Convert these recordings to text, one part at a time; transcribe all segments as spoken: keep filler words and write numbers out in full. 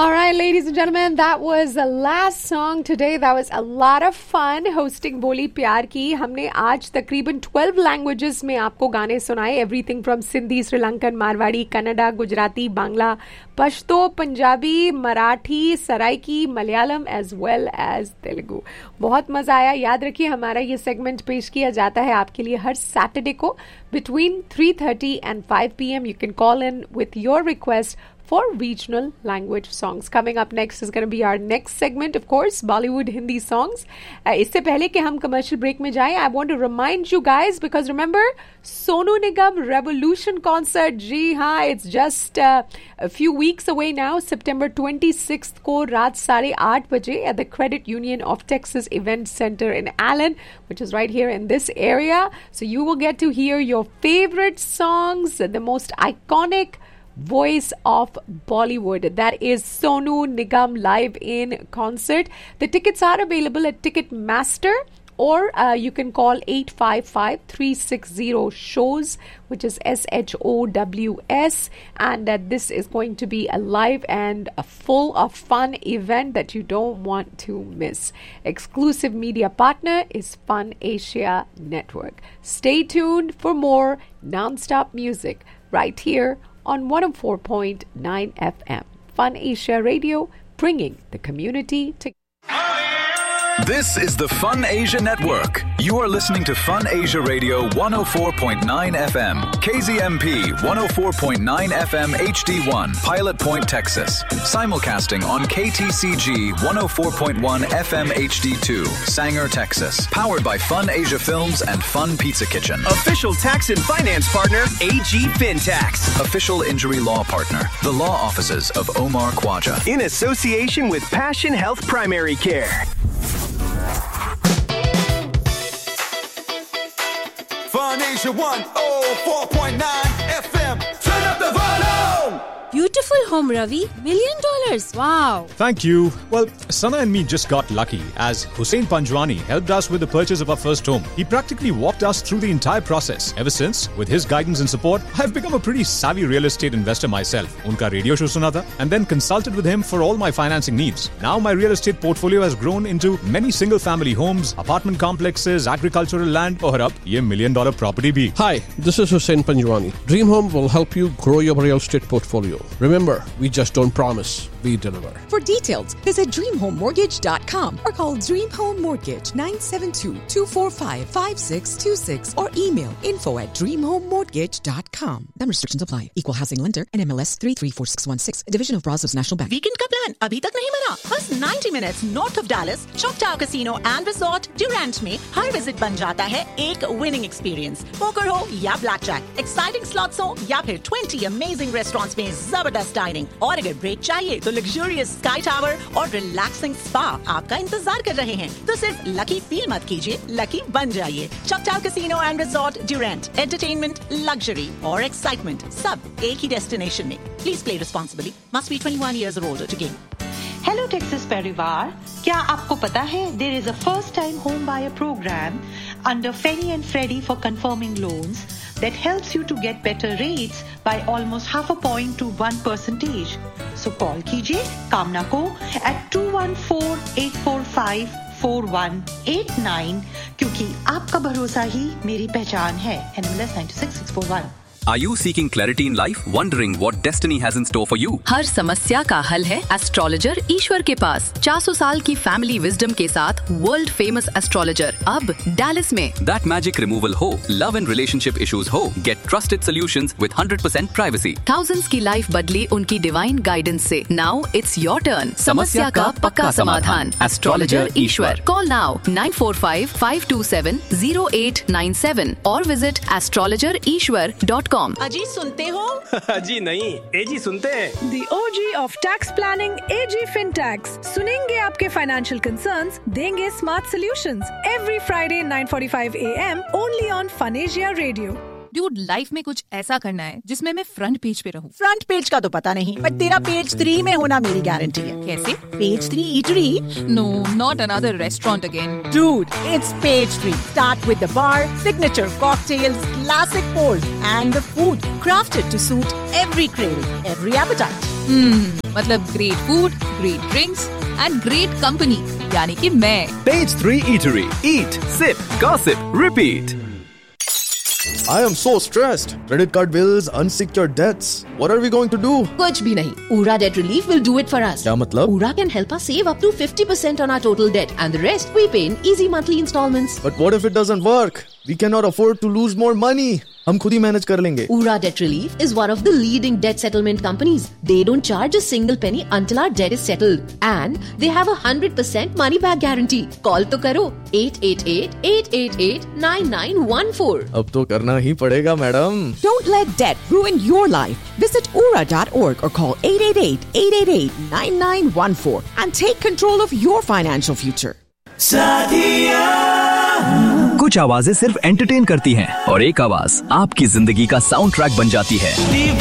All right, ladies and gentlemen, that was the last song today. That was a lot of fun hosting बोली प्यार की. हमने आज तकरीबन twelve languages में आपको गाने सुनाए. Everything from Sindhi, Sri Lankan, Marwadi, Kannada, Gujarati, Bangla, Pashto, Punjabi, Marathi, Saraiki, Malayalam as well as Telugu. बहुत मजा आया. याद रखिए हमारा ये सेगमेंट पेश किया जाता है आपके लिए हर सैटरडे को between three thirty and five p.m. You can call in with your request for regional language songs. Coming up next is going to be our next segment, of course, Bollywood Hindi songs. Uh, इससे पहले कि हम commercial break में जाएं, I want to remind you guys, because remember, Sonu Nigam Revolution concert, जी हाँ, it's just uh, a few weeks away now, September twenty-sixth को रात साढ़े आठ बजे at the Credit Union of Texas Event Center in Allen, which is right here in this area. So you will get to hear your favorite songs, the most iconic voice of Bollywood. That is Sonu Nigam live in concert. The tickets are available at Ticketmaster, or uh, you can call eight five five, three six zero, shows, which is S H O W S, and that uh, this is going to be a live and a full of fun event that you don't want to miss. Exclusive media partner is Fun Asia Network. Stay tuned for more non-stop music right here on one oh four point nine F M. Fun Asia Radio, bringing the community together. This is the Fun Asia Network. You are listening to Fun Asia Radio one oh four point nine F M, K Z M P one oh four point nine F M H D one, Pilot Point, Texas. Simulcasting on K T C G one oh four point one F M H D two, Sanger, Texas. Powered by Fun Asia Films and Fun Pizza Kitchen. Official tax and finance partner, A G FinTax. Official injury law partner, the law offices of Omar Khwaja. In association with Passion Health Primary Care. Fun Asia one oh four point nine F M. Turn up the volume! Beautiful home, Ravi. Million dollars. Wow. Thank you. Well, Sana and me just got lucky as Hussein Panjwani helped us with the purchase of our first home. He practically walked us through the entire process. Ever since, with his guidance and support, I've become a pretty savvy real estate investor myself. Unka radio show suna tha, and then consulted with him for all my financing needs. Now my real estate portfolio has grown into many single-family homes, apartment complexes, agricultural land, और अब ये million dollar property bhi. Hi, this is Hussein Panjwani. Dream Home will help you grow your real estate portfolio. Remember, we just don't promise, we deliver. For details, visit dream home mortgage dot com or call Dream Home Mortgage nine seven two, two four five, five six two six or email info at dream home mortgage dot com. Then restrictions apply. Equal housing lender and M L S three three four six one six, Division of Brazos National Bank. Weekend का plan अभी तक नहीं बना? बस ninety minutes north of Dallas, Choctaw Casino and Resort, Durant में हर visit बन जाता है एक winning experience. Poker हो या blackjack, exciting slots हो या फिर twenty amazing restaurants में जबरदस्त dining. और अगर break चाहिए तो luxurious sky tower और relaxing spa आपका इंतजार कर रहे हैं. तो सिर्फ lucky feel मत कीजिए, lucky बन जाइए. Choctaw Casino and Resort, Durant. Entertainment, luxury और excitement सब एक ही destination में. Please play responsibly. Must be twenty-one years or older to game. Hello Texas परिवार, क्या आपको पता है there is a first time home buyer program under Fannie and Freddie for confirming loans that helps you to get better rates by almost half a point to one percentage. So call कीजिए कामना को at two one four, eight four five, four one eight nine क्योंकि आपका भरोसा ही मेरी पहचान है. N M L S nine two six six four one. Are you seeking clarity in life? Wondering what destiny has in store for you? हर समस्या का हल है एस्ट्रोलॉजर ईश्वर के पास. चार सौ साल की फैमिली विजडम के साथ वर्ल्ड फेमस एस्ट्रोलॉजर अब डैलस में. That magic removal हो, love and relationship issues हो, get trusted solutions with one hundred percent privacy. Thousands की लाइफ बदली उनकी डिवाइन गाइडेंस से. Now it's your turn. समस्या का पक्का समाधान. Astrologer Ishwar. Call now nine four five, five two seven, zero eight nine seven or visit astrologer ishwar dot com. अजी सुनते हो? अजी नहीं, एजी सुनते हैं. The O G of tax planning, A G FinTax. सुनेंगे आपके financial concerns, देंगे smart solutions. Every Friday nine forty-five A M only on Fun Asia Radio. Dude, life में कुछ ऐसा करना है जिसमें मैं फ्रंट पेज पे रहूं. फ्रंट पेज का तो पता नहीं, बट तेरा पेज थ्री में होना मेरी गारंटी है. कैसे? Page three eatery? No, not another restaurant again. Dude, it's page three. Start with the bar, signature cocktails, classic pours, and the food crafted to suit every craving, every appetite. Hmm. मतलब great food, great drinks and great company, यानी कि मैं। Page three Eatery. Eat, sip, gossip, repeat. I am so stressed. Credit card bills, unsecured debts. What are we going to do? कुछ भी नहीं. Ura Debt Relief will do it for us. क्या मतलब? Ura can help us save up to fifty percent on our total debt, and the rest we pay in easy monthly installments. But what if it doesn't work? We cannot afford to lose more money. हम खुद ही manage कर लेंगे. Ura Debt Relief is one of the leading debt settlement companies. They don't charge a single penny until our debt is settled, and they have a hundred percent money back guarantee. Call तो करो eight eight eight, eight eight eight, nine nine one four. अब तो करना ही पड़ेगा madam. Don't let debt ruin your life. Visit ura dot org or call eight eight eight, eight eight eight, nine nine one four and take control of your financial future. कुछ आवाजें सिर्फ entertain करती हैं और एक आवाज आपकी जिंदगी का साउंड ट्रैक बन जाती है।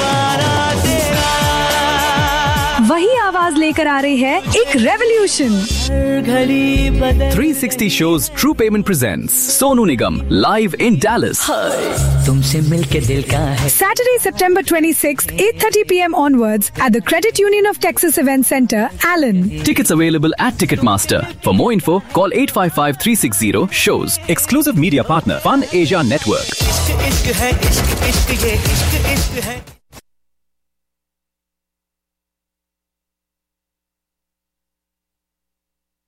वही आवाज लेकर आ रही है एक revolution. three sixty shows True Payment presents Sonu Nigam live in Dallas. तुमसे मिलके दिल का है। Saturday, September twenty-sixth, eight thirty p.m. onwards at the Credit Union of Texas Event Center, Allen. Tickets available at Ticketmaster. For more info, call eight five five, three six zero shows. Exclusive media partner Fun Asia Network. इश्क इश्क है इश्क इश्क ये इश्क इश्क है।